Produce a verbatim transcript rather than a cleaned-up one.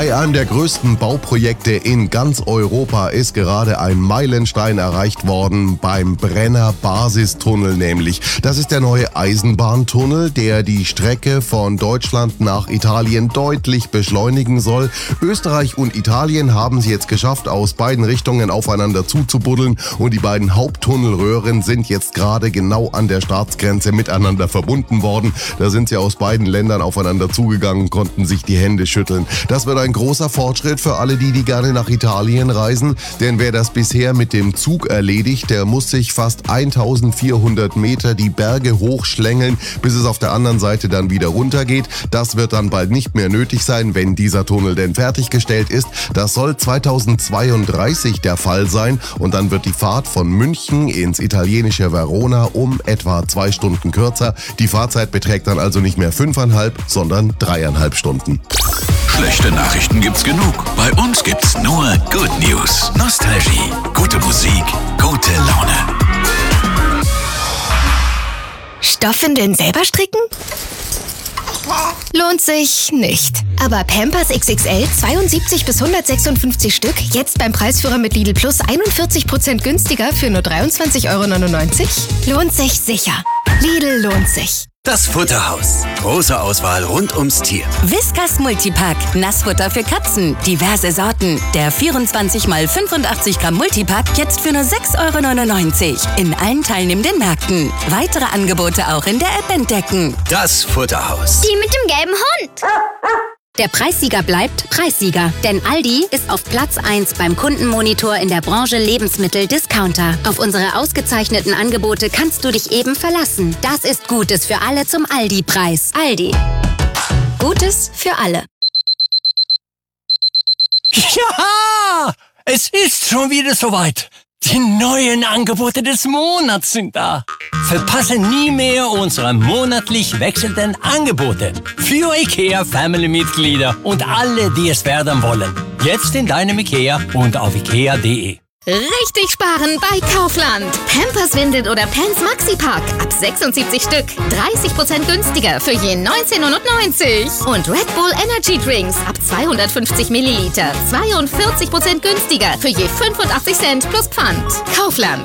Bei einem der größten Bauprojekte in ganz Europa ist gerade ein Meilenstein erreicht worden, beim Brenner Basistunnel nämlich. Das ist der neue Eisenbahntunnel, der die Strecke von Deutschland nach Italien deutlich beschleunigen soll. Österreich und Italien haben es jetzt geschafft, aus beiden Richtungen aufeinander zuzubuddeln, und die beiden Haupttunnelröhren sind jetzt gerade genau an der Staatsgrenze miteinander verbunden worden. Da sind sie aus beiden Ländern aufeinander zugegangen, konnten sich die Hände schütteln. Das wird ein großer Fortschritt für alle die, die gerne nach Italien reisen, denn wer das bisher mit dem Zug erledigt, der muss sich fast eintausendvierhundert Meter die Berge hochschlängeln, bis es auf der anderen Seite dann wieder runtergeht. Das wird dann bald nicht mehr nötig sein, wenn dieser Tunnel denn fertiggestellt ist. Das soll zweitausendzweiunddreißig der Fall sein, und dann wird die Fahrt von München ins italienische Verona um etwa zwei Stunden kürzer. Die Fahrzeit beträgt dann also nicht mehr fünfeinhalb, sondern dreieinhalb Stunden. Schlechte Nachrichten gibt's genug. Bei uns gibt's nur Good News. Nostalgie, gute Musik, gute Laune. Stoffwindeln selber stricken? Lohnt sich nicht. Aber Pampers X X L zweiundsiebzig bis hundertsechsundfünfzig Stück, jetzt beim Preisführer mit Lidl Plus einundvierzig Prozent günstiger für nur dreiundzwanzig Euro neunundneunzig? Lohnt sich sicher. Lidl lohnt sich. Das Futterhaus. Große Auswahl rund ums Tier. Whiskas Multipack. Nassfutter für Katzen. Diverse Sorten. Der vierundzwanzig mal fünfundachtzig Gramm Multipack jetzt für nur sechs Euro neunundneunzig. In allen teilnehmenden Märkten. Weitere Angebote auch in der App entdecken. Das Futterhaus. Die mit dem gelben Hund. Der Preissieger bleibt Preissieger, denn Aldi ist auf Platz eins beim Kundenmonitor in der Branche Lebensmittel-Discounter. Auf unsere ausgezeichneten Angebote kannst du dich eben verlassen. Das ist Gutes für alle zum Aldi-Preis. Aldi. Gutes für alle. Ja! Es ist schon wieder soweit. Die neuen Angebote des Monats sind da. Verpasse nie mehr unsere monatlich wechselnden Angebote für IKEA-Family-Mitglieder und alle, die es werden wollen. Jetzt in deinem IKEA und auf ikea punkt de. Richtig sparen bei Kaufland. Pampers Windeln oder Pants Maxi Pack ab sechsundsiebzig Stück. dreißig Prozent günstiger für je neunzehn neunundneunzig. Und Red Bull Energy Drinks ab zweihundertfünfzig Milliliter. zweiundvierzig Prozent günstiger für je fünfundachtzig Cent plus Pfand. Kaufland.